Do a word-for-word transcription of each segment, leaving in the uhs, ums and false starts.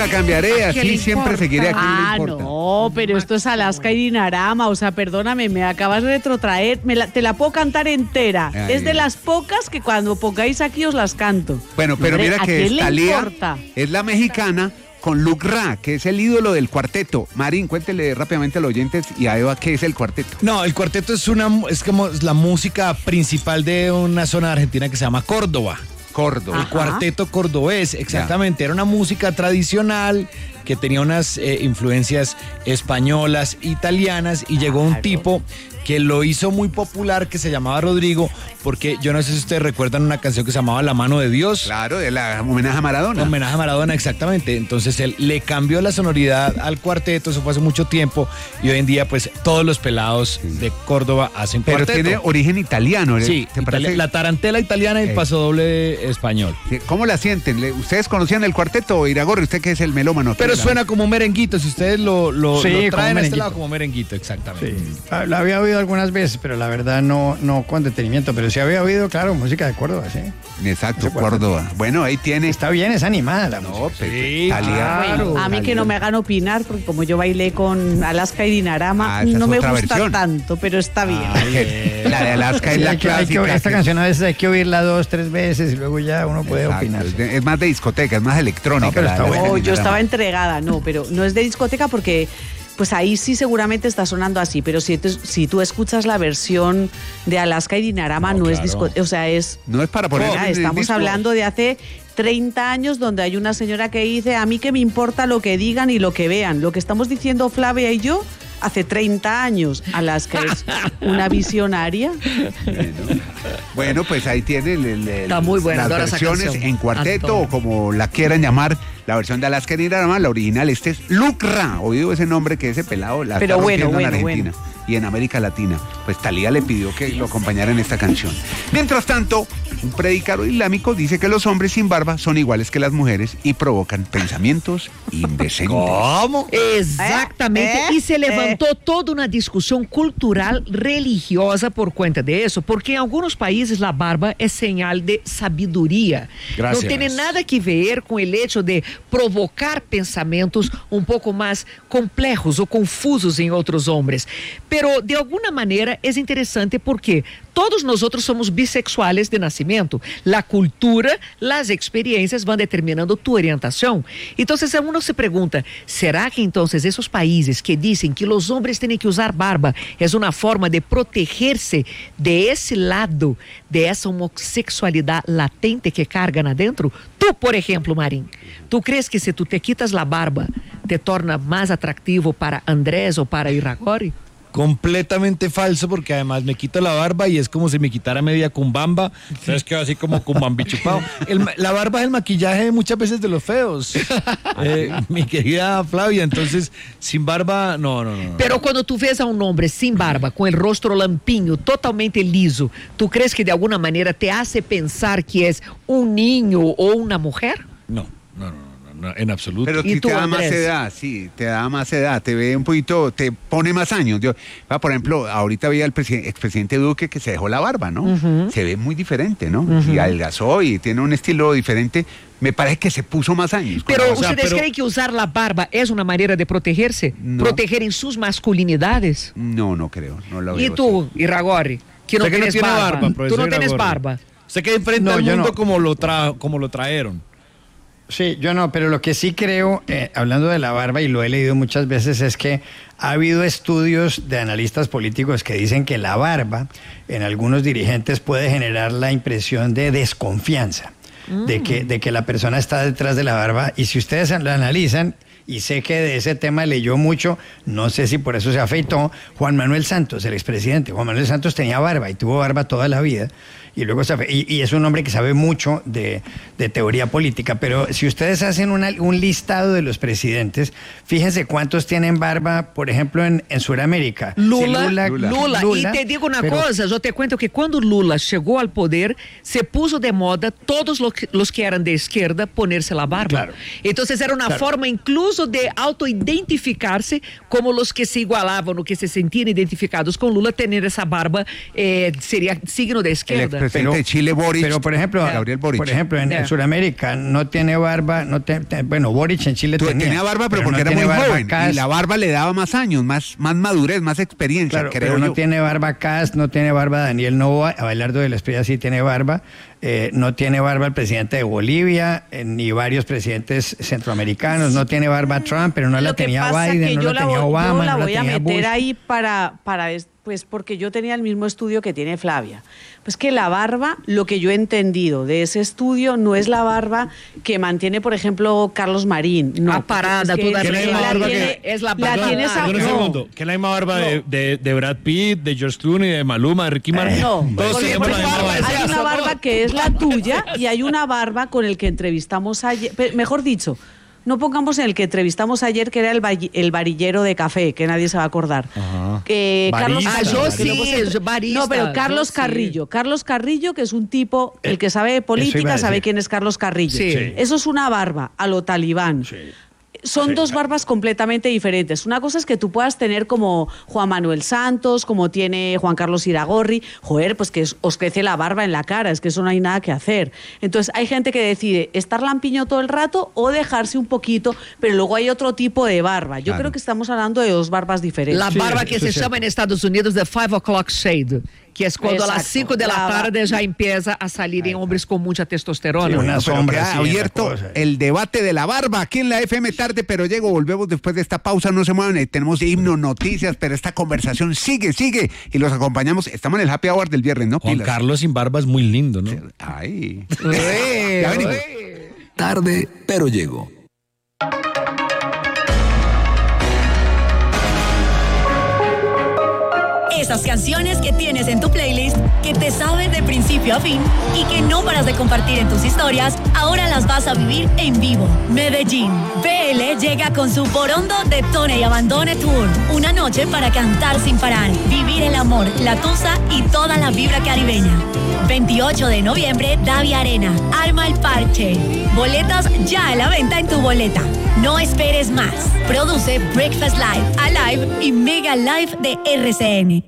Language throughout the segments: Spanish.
nunca cambiaré, así siempre seguiré aquí. Ah, no, no, pero esto es Alaska y Dinarama, o sea, perdóname, me acabas de retrotraer, me la, te la puedo cantar entera. Ay, es de las pocas que cuando pongáis aquí os las canto. Bueno, pero Hombre, mira ¿a que quién le Thalía importa? es la mexicana con Luke Ra, que es el ídolo del cuarteto. Marín, cuéntele rápidamente a los oyentes y a Eva qué es el cuarteto. No, el cuarteto es una es como la música principal de una zona de Argentina que se llama Córdoba. Córdoba. El cuarteto cordobés, exactamente. Ya. Era una música tradicional que tenía unas eh, influencias españolas, italianas, y llegó un tipo que lo hizo muy popular, que se llamaba Rodrigo, porque yo no sé si ustedes recuerdan una canción que se llamaba La Mano de Dios. Claro, de la homenaje a Maradona. Homenaje a Maradona, exactamente. Entonces él le cambió la sonoridad al cuarteto, eso fue hace mucho tiempo, y hoy en día pues todos los pelados sí. de Córdoba hacen Pero cuarteto. Pero tiene origen italiano. Sí, Itali- la tarantela italiana y el pasodoble español. ¿Cómo la sienten? ¿Ustedes conocían el cuarteto, Iragorri? Usted que es el melómano. Pero suena como merenguito, si ustedes lo, lo, sí, lo traen a este lado como merenguito, exactamente. Sí. Lo había oído algunas veces, pero la verdad no, no con detenimiento, pero sí había oído, claro, música de Córdoba, sí. Exacto, Córdoba. Bueno, ahí tiene. Está bien, es animada la no, música. Sí, claro. Bueno, a mí que no me hagan opinar, porque como yo bailé con Alaska y Dinarama, ah, no me gusta versión. tanto, pero está bien. Ah, la de Alaska sí, es la hay clásica. Que, hay que, esta que... canción a veces hay que oírla dos, tres veces y luego ya uno puede Exacto, opinar. Es, de, es más de discoteca, es más electrónica. No, pero está bueno. No, yo estaba entregada, no, pero no es de discoteca porque... Pues ahí sí seguramente está sonando así, pero si, te, si tú escuchas la versión de Alaska y Dinarama, no, no claro. es discoteca, o sea, es... No es para poner mira, estamos disco. hablando de hace treinta años donde hay una señora que dice, a mí que me importa lo que digan y lo que vean. Lo que estamos diciendo Flavia y yo hace treinta años. Alaska es una visionaria. Bueno, bueno, pues ahí tiene el, el, está muy buena, las versiones en cuarteto o como la quieran llamar. La versión de Alaska y Dinarama, la original, este es Luke Ra, oído ese nombre que ese pelado la Pero está bueno, rompiendo bueno, en Argentina bueno. y en América Latina. Pues Thalía le pidió que lo acompañara en esta canción. Mientras tanto, un predicador islámico dice que los hombres sin barba son iguales que las mujeres y provocan pensamientos indecentes. ¿Cómo? Exactamente. ¿Eh? ¿Eh? Y se levantó ¿Eh? toda una discusión cultural religiosa por cuenta de eso, porque en algunos países la barba es señal de sabiduría. Gracias. No tiene nada que ver con el hecho de provocar pensamentos un poco más complejos o confusos en otros hombres. Pero de alguna manera es interesante porque todos nosotros somos bisexuales de nacimiento. La cultura, las experiencias van determinando tu orientación. Entonces uno se pregunta, ¿será que entonces esos países que dicen que los hombres tienen que usar barba es una forma de protegerse de ese lado, de esa homosexualidad latente que cargan adentro? Tú, por ejemplo, Marín, ¿tú crees que si tú te quitas la barba te torna más atractivo para Andrés o para Iragorri? Completamente falso, porque además me quito la barba y es como si me quitara media cumbamba. Entonces quedo así como cumbambichupado. El, la barba es el maquillaje muchas veces de los feos, eh, mi querida Flavia. Entonces, sin barba, no, no, no. Pero cuando tú ves a un hombre sin barba, con el rostro lampiño, totalmente liso, ¿tú crees que de alguna manera te hace pensar que es un niño o una mujer? No, no, no. No, en absoluto. Pero ¿Y sí tú, te da Andrés? más edad, sí, te da más edad, te ve un poquito, te pone más años. Yo, por ejemplo, ahorita veía al presi- expresidente Duque que se dejó la barba, ¿no? Uh-huh. Se ve muy diferente, ¿no? Uh-huh. Y adelgazó y tiene un estilo diferente. Me parece que se puso más años. Pero o sea, ¿ustedes pero... creen que usar la barba es una manera de protegerse? No. ¿Proteger en sus masculinidades? No, no creo. No lo ¿Y veo tú, así. Iragorri, que no que tienes no tiene barba? barba Tú no tienes barba. Usted que enfrenta No, al yo mundo no. como lo tra- como lo trajeron. Sí, yo no, pero lo que sí creo, eh, hablando de la barba, y lo he leído muchas veces, es que ha habido estudios de analistas políticos que dicen que la barba en algunos dirigentes puede generar la impresión de desconfianza, mm. de que, de que la persona está detrás de la barba, y si ustedes lo analizan, y sé que de ese tema leyó mucho, no sé si por eso se afeitó, Juan Manuel Santos, el expresidente. Juan Manuel Santos tenía barba y tuvo barba toda la vida. Y luego se, y, y es un hombre que sabe mucho de, de teoría política, pero si ustedes hacen una, un listado de los presidentes, fíjense cuántos tienen barba, por ejemplo, en, en Sudamérica. Lula, sí, Lula, Lula, Lula. Lula. Y te digo una pero, cosa, yo te cuento que cuando Lula llegó al poder, se puso de moda todos los que, los que eran de izquierda ponerse la barba. Claro, Entonces era una claro. forma incluso incluso de autoidentificarse como los que se igualaban o que se sentían identificados con Lula, tener esa barba eh, sería signo de El izquierda. expresidente Pero- de Chile, Boric. Pero por ejemplo, Gabriel Boric. por ejemplo, en, Ya. en Sudamérica no tiene barba, no te- te- bueno, Boric en Chile Tu- tenía, tenía barba, pero, porque no era tiene muy barba joven. Kass. Y la barba le daba más años, más, más madurez, más experiencia, Claro, creo pero no yo. tiene barba Kass, no tiene barba Daniel Noboa, Abelardo de la Espriella sí tiene barba, eh, no tiene barba el presidente de Bolivia, eh, ni varios presidentes centroamericanos, no tiene barba Trump, pero no la Lo que tenía pasa Biden, que no yo la la, tenía voy- Obama, yo la no la voy a tenía meter Bush. ahí para, para es- pues porque yo tenía el mismo estudio que tiene Flavia. Pues que la barba, lo que yo he entendido de ese estudio, no es la barba que mantiene, por ejemplo, Carlos Marín. No, Ah, parada, es que toda es- Que la misma la barba tiene- que- es la la barba. tiene esa- Perdón un no. segundo, que es la misma barba de, de, de Brad Pitt, de George Clooney, de Maluma, de Ricky Martin. No, Todos porque, tenemos por la misma ejemplo, barba. hay una barba que es la tuya y hay una barba con el que entrevistamos ayer, pe- mejor dicho, no pongamos en el que entrevistamos ayer, que era el, valle- el varillero de café, que nadie se va a acordar. Que Carlos Barista. Ah, yo Carrillo, sí, pues, yo barista, no, pero yo Carlos sí. Carrillo. Carlos Carrillo, que es un tipo, el que sabe de iba política, a sabe decir. quién es Carlos Carrillo. Sí. Sí. Eso es una barba a lo talibán. Son dos barbas completamente diferentes. Una cosa es que tú puedas tener como Juan Manuel Santos, como tiene Juan Carlos Iragorri, joder, pues que es- os crece la barba en la cara, es que eso no hay nada que hacer. Entonces hay gente que decide estar lampiño todo el rato o dejarse un poquito, pero luego hay otro tipo de barba. Yo Claro. creo que estamos hablando de dos barbas diferentes. La barba eso que es se cierto. llama en Estados Unidos de five o'clock shade, que es cuando a las Exacto. cinco de la La- tarde ya empieza a salir en hombres con mucha testosterona. Sí, una Bueno, pero sombra queda así en la abierto cosa. el debate de la barba aquí en la F M Tarde, pero llego, volvemos después de esta pausa, no se muevan, eh, tenemos himno, noticias, pero esta conversación sigue, sigue, y los acompañamos, estamos en el happy hour del viernes, ¿no? Juan Pilas. Carlos sin barba es muy lindo, ¿no? Ay. Ué, Ya venimos. ué. Tarde, pero llego. Esas canciones que tienes en tu playlist, que te sabes de principio a fin y que no paras de compartir en tus historias, ahora las vas a vivir en vivo. Medellín. B L llega con su Porondo Detone y Abandone Tour. Una noche para cantar sin parar, vivir el amor, la tusa y toda la vibra caribeña. veintiocho de noviembre, Davia Arena. Arma el parche. Boletas ya a la venta en tu boleta. No esperes más. Produce Breakfast Live, Alive y Mega Live de R C N.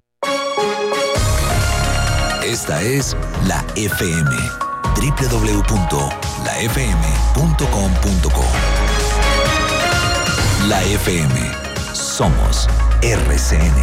Esta es la F M. doble u doble u doble u punto la f m punto com punto co. La F M. Somos R C N.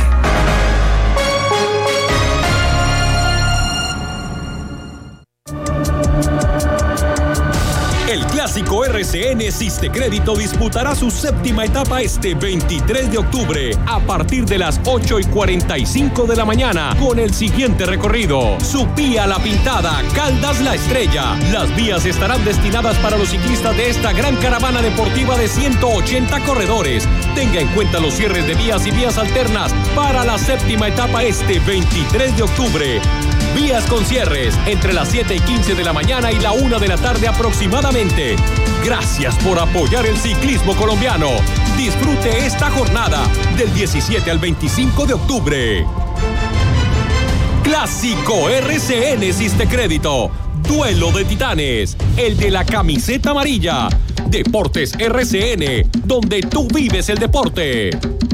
El clásico R C N Sistecrédito disputará su séptima etapa este veintitrés de octubre a partir de las ocho y cuarenta y cinco de la mañana con el siguiente recorrido. Supía La Pintada, Caldas La Estrella. Las vías estarán destinadas para los ciclistas de esta gran caravana deportiva de ciento ochenta corredores. Tenga en cuenta los cierres de vías y vías alternas para la séptima etapa este veintitrés de octubre. Vías con cierres entre las siete y quince de la mañana y la una de la tarde aproximadamente. Gracias por apoyar el ciclismo colombiano. Disfrute esta jornada del diecisiete al veinticinco de octubre. Clásico R C N Sistecrédito. Duelo de Titanes. El de la camiseta amarilla. Deportes R C N, donde tú vives el deporte.